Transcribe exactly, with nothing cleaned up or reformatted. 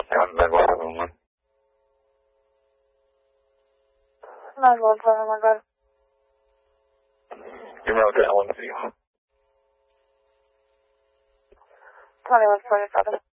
Hát megvan azonban. Meg volt volna magad. E-mail elmondani. twenty-one forty-seven.